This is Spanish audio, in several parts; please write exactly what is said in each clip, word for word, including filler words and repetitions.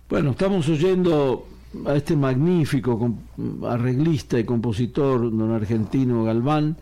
Bueno, estamos oyendo a este magnífico arreglista y compositor, don Argentino Galván,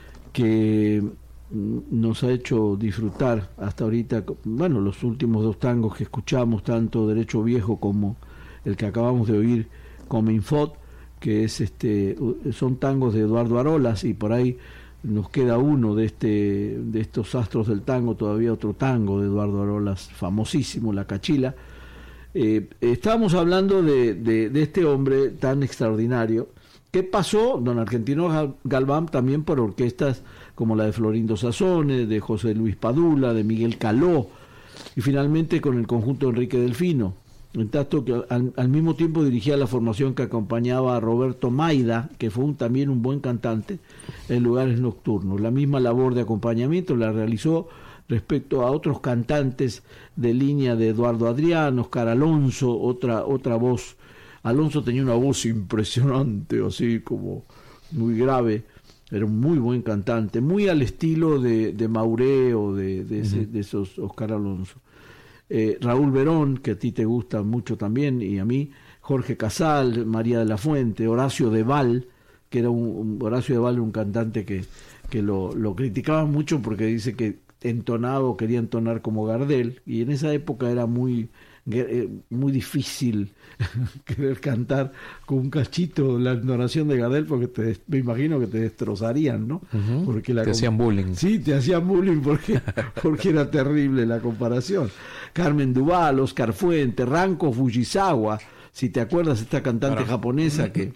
que nos ha hecho disfrutar hasta ahorita, bueno, los últimos dos tangos que escuchamos, tanto Derecho Viejo como el que acabamos de oír, Cominfot, que es este, son tangos de Eduardo Arolas, y por ahí nos queda uno de este, de estos astros del tango, todavía otro tango de Eduardo Arolas, famosísimo, La Cachila. Eh, estábamos hablando de, de, de este hombre tan extraordinario. ¿Qué pasó? Don Argentino Galván también por orquestas como la de Florindo Sassone, de José Luis Padula, de Miguel Caló, y finalmente con el conjunto Enrique Delfino. En tanto que al, al mismo tiempo dirigía la formación que acompañaba a Roberto Maida, que fue un, también un buen cantante, en lugares nocturnos. La misma labor de acompañamiento la realizó respecto a otros cantantes de línea de Eduardo Adrián, Oscar Alonso, otra, otra voz. Alonso tenía una voz impresionante, así como muy grave, era un muy buen cantante, muy al estilo de, de Mauré o de, de, ese, uh-huh. de esos Oscar Alonso. Eh, Raúl Verón, que a ti te gusta mucho también, y a mí, Jorge Casal, María de la Fuente, Horacio Deval, que era un, un Horacio Deval, un cantante que, que lo, lo criticaban mucho porque dice que entonaba o quería entonar como Gardel, y en esa época era muy muy difícil querer cantar con un cachito la entonación de Gardel, porque te, me imagino que te destrozarían, ¿no? Uh-huh. Porque la te hacían bullying. Sí, te hacían bullying porque, porque era terrible la comparación. Carmen Duval, Oscar Fuente, Ranko Fujisawa, si te acuerdas, esta cantante claro. japonesa que,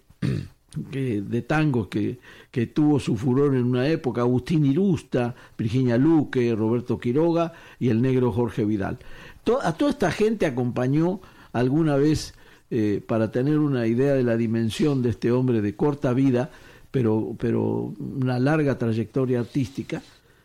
que de tangos que, que tuvo su furor en una época, Agustín Irusta, Virginia Luque, Roberto Quiroga y el negro Jorge Vidal. A toda esta gente acompañó alguna vez, eh, para tener una idea de la dimensión de este hombre de corta vida, pero, pero una larga trayectoria artística,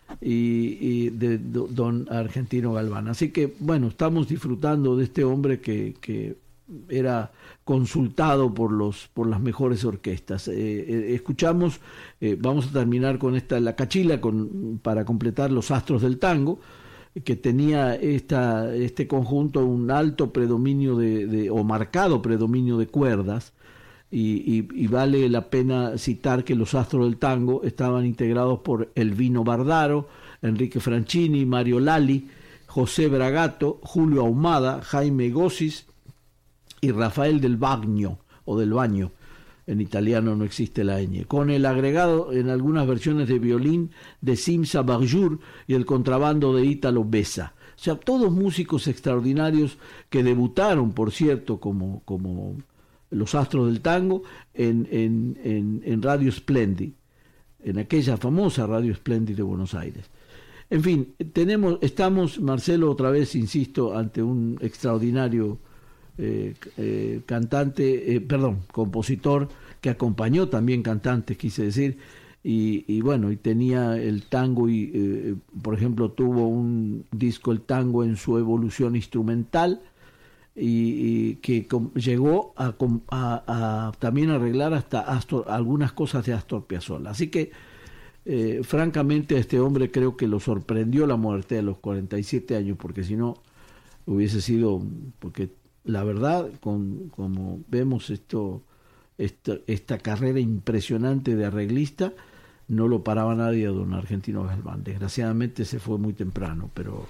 y, y de don Argentino Galván. Así que, bueno, estamos disfrutando de este hombre que, que era consultado por los por las mejores orquestas. Eh, eh, escuchamos, eh, vamos a terminar con esta La Cachila con, para completar los astros del tango, que tenía esta, este conjunto un alto predominio de, de o marcado predominio de cuerdas, y, y, y vale la pena citar que los astros del tango estaban integrados por Elvino Bardaro, Enrique Franchini, Mario Lali, José Bragato, Julio Ahumada, Jaime Gossis y Rafael del Bagno o del Baño. En italiano no existe la ñ, con el agregado en algunas versiones de violín de Simsa Barjour y el contrabando de Ítalo Besa. O sea, todos músicos extraordinarios que debutaron, por cierto, como, como los astros del tango en, en, en, en Radio Splendid, en aquella famosa Radio Splendid de Buenos Aires. En fin, tenemos, estamos, Marcelo, otra vez, insisto, ante un extraordinario Eh, eh, cantante, eh, perdón, compositor, que acompañó también cantantes, quise decir, y, y bueno, y tenía el tango, y eh, por ejemplo tuvo un disco, el tango en su evolución instrumental, y, y que com, llegó a, a, a también arreglar hasta Astor, algunas cosas de Astor Piazzolla. Así que eh, francamente a este hombre creo que lo sorprendió la muerte a los cuarenta y siete años, porque si no hubiese sido, porque la verdad, con, como vemos esto, esta, esta carrera impresionante de arreglista, no lo paraba nadie a don Argentino Galván. Desgraciadamente se fue muy temprano, pero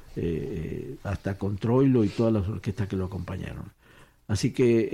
eh, hasta con Troilo y todas las orquestas que lo acompañaron. Así que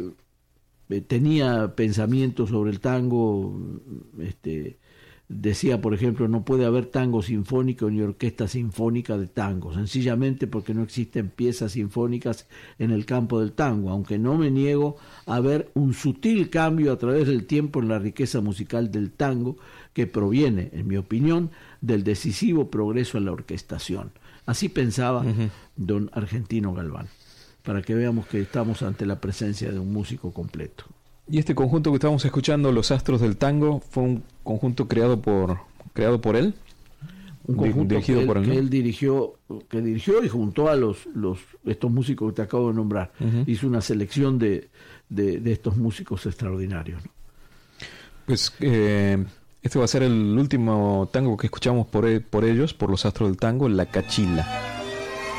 eh, tenía pensamientos sobre el tango. Este, decía, por ejemplo, no puede haber tango sinfónico ni orquesta sinfónica de tango, sencillamente porque no existen piezas sinfónicas en el campo del tango, aunque no me niego a ver un sutil cambio a través del tiempo en la riqueza musical del tango, que proviene, en mi opinión, del decisivo progreso en la orquestación. Así pensaba uh-huh. don Argentino Galván, para que veamos que estamos ante la presencia de un músico completo. Y este conjunto que estábamos escuchando, Los Astros del Tango, fue un conjunto creado por creado por él, un conjunto dirigido que él, por él, ¿no? que él dirigió, que dirigió y juntó a los los estos músicos que te acabo de nombrar. Uh-huh. Hizo una selección de, de, de estos músicos extraordinarios, ¿no? Pues eh, este va a ser el último tango que escuchamos por por ellos, por Los Astros del Tango, La Cachila.